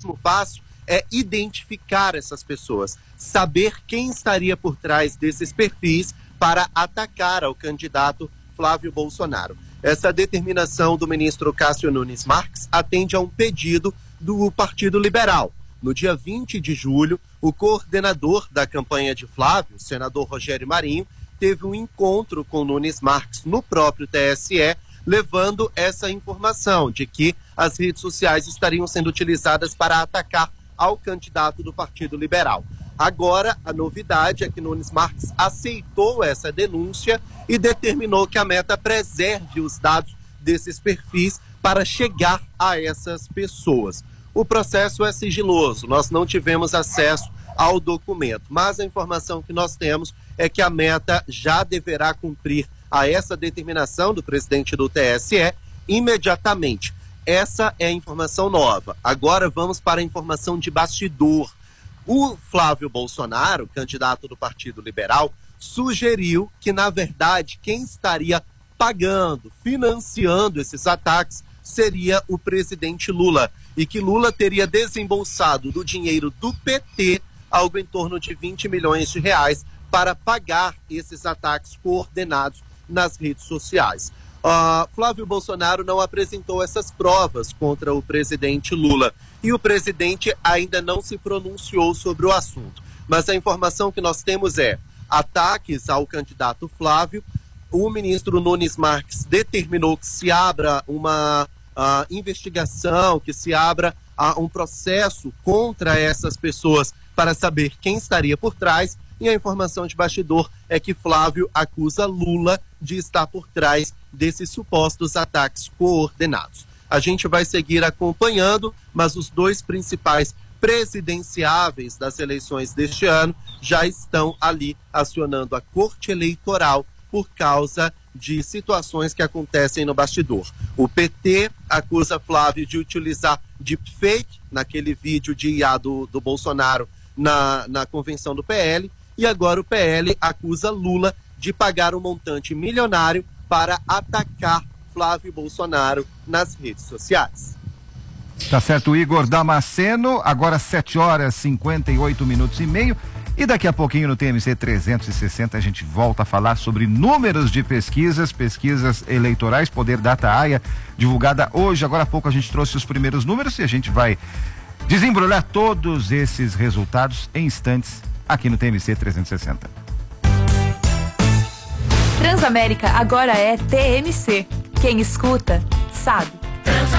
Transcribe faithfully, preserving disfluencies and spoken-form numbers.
próximo passo é identificar essas pessoas, saber quem estaria por trás desses perfis para atacar ao candidato Flávio Bolsonaro. Essa determinação do ministro Cássio Nunes Marques atende a um pedido do Partido Liberal. No dia vinte de julho, o coordenador da campanha de Flávio, o senador Rogério Marinho, teve um encontro com Nunes Marques no próprio T S E, levando essa informação de que as redes sociais estariam sendo utilizadas para atacar ao candidato do Partido Liberal. Agora, a novidade é que Nunes Marques aceitou essa denúncia e determinou que a Meta preserve os dados desses perfis para chegar a essas pessoas. O processo é sigiloso, nós não tivemos acesso ao documento, mas a informação que nós temos é que a Meta já deverá cumprir a essa determinação do presidente do T S E imediatamente. Essa é a informação nova. Agora vamos para a informação de bastidor. O Flávio Bolsonaro, candidato do Partido Liberal, sugeriu que, na verdade, quem estaria pagando, financiando esses ataques seria o presidente Lula, e que Lula teria desembolsado do dinheiro do P T algo em torno de vinte milhões de reais para pagar esses ataques coordenados nas redes sociais. Uh, Flávio Bolsonaro não apresentou essas provas contra o presidente Lula e o presidente ainda não se pronunciou sobre o assunto. Mas a informação que nós temos é ataques ao candidato Flávio. O ministro Nunes Marques determinou que se abra uma uh, investigação, que se abra uh, um processo contra essas pessoas para saber quem estaria por trás. E a informação de bastidor é que Flávio acusa Lula de estar por trás desses supostos ataques coordenados. A gente vai seguir acompanhando, mas os dois principais presidenciáveis das eleições deste ano já estão ali acionando a Corte Eleitoral por causa de situações que acontecem no bastidor. O P T acusa Flávio de utilizar deepfake naquele vídeo de I A do, do Bolsonaro na, na convenção do P L, e agora o P L acusa Lula de pagar um montante milionário para atacar Flávio Bolsonaro nas redes sociais. Tá certo, Igor Damasceno. Agora sete horas e cinquenta e oito minutos e meio. E daqui a pouquinho no T M C trezentos e sessenta a gente volta a falar sobre números de pesquisas, pesquisas eleitorais, Poder Data A I A, divulgada hoje. Agora há pouco a gente trouxe os primeiros números e a gente vai desembrulhar todos esses resultados em instantes aqui no T M C trezentos e sessenta. Transamérica agora é T M C. Quem escuta, sabe.